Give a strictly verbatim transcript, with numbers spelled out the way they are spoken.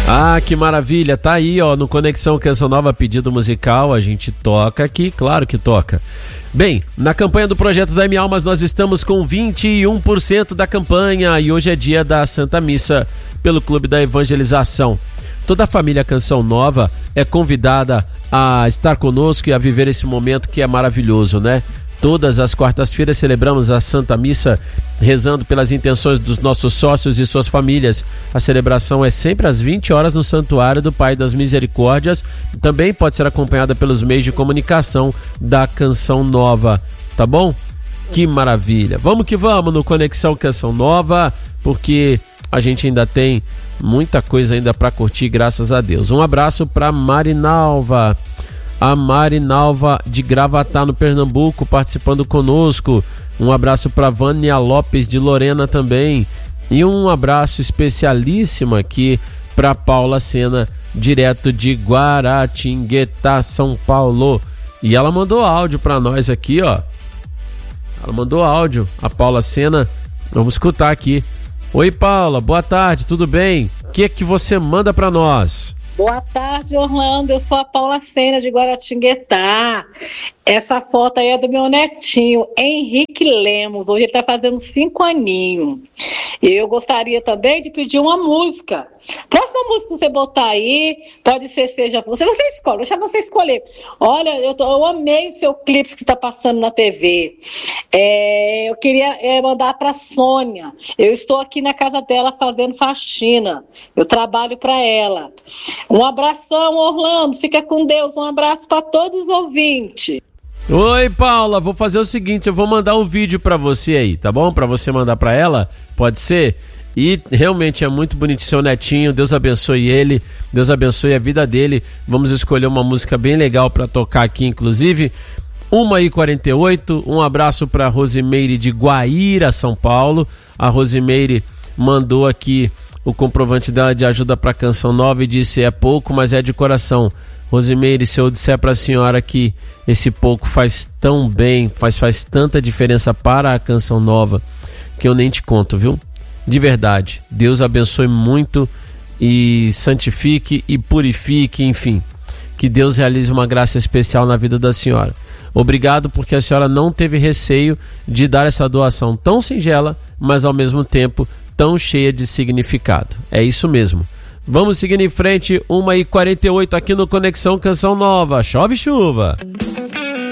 Ah, que maravilha, tá aí, ó, no Conexão Canção Nova, pedido musical, a gente toca aqui, claro que toca. Bem, na campanha do Projeto da M Almas nós estamos com vinte e um por cento da campanha e hoje é dia da Santa Missa pelo Clube da Evangelização. Toda a família Canção Nova é convidada a estar conosco e a viver esse momento que é maravilhoso, né? Todas as quartas-feiras celebramos a Santa Missa rezando pelas intenções dos nossos sócios e suas famílias. A celebração é sempre às vinte horas no Santuário do Pai das Misericórdias. Também pode ser acompanhada pelos meios de comunicação da Canção Nova, tá bom? Que maravilha! Vamos que vamos no Conexão Canção Nova, porque a gente ainda tem muita coisa ainda para curtir, graças a Deus. Um abraço para Marinalva. A Marinalva de Gravatá, no Pernambuco, participando conosco. Um abraço para Vânia Lopes de Lorena também. E um abraço especialíssimo aqui para Paula Sena, direto de Guaratinguetá, São Paulo. E ela mandou áudio para nós aqui, ó. Ela mandou áudio, a Paula Sena. Vamos escutar aqui. Oi, Paula, boa tarde, tudo bem? O que é que você manda para nós? Boa tarde, Orlando. Eu sou a Paula Sena de Guaratinguetá. Essa foto aí é do meu netinho, Henrique Lemos. Hoje ele está fazendo cinco aninhos. E eu gostaria também de pedir uma música. Próxima música que você botar aí, pode ser Seja Você. Você escolhe, deixa você escolher. Olha, eu, tô, eu amei o seu clipe que está passando na T V. É, eu queria é, mandar para Sônia. Eu estou aqui na casa dela fazendo faxina. Eu trabalho para ela. Um abração, Orlando. Fica com Deus. Um abraço para todos os ouvintes. Oi, Paula, vou fazer o seguinte, eu vou mandar um vídeo pra você aí, tá bom? Pra você mandar pra ela, pode ser? E realmente é muito bonito seu netinho, Deus abençoe ele, Deus abençoe a vida dele. Vamos escolher uma música bem legal pra tocar aqui, inclusive. uma e quarenta e oito, um abraço pra Rosimeire de Guaíra, São Paulo. A Rosimeire mandou aqui o comprovante dela de ajuda pra Canção Nova e disse, é pouco, mas é de coração. Rosimeire, se eu disser para a senhora que esse pouco faz tão bem, faz, faz tanta diferença para a Canção Nova, que eu nem te conto, viu? De verdade, Deus abençoe muito e santifique e purifique, enfim, que Deus realize uma graça especial na vida da senhora. Obrigado porque a senhora não teve receio de dar essa doação tão singela, mas ao mesmo tempo tão cheia de significado. É isso mesmo. Vamos seguindo em frente, uma e quarenta e oito aqui no Conexão Canção Nova. Chove chuva!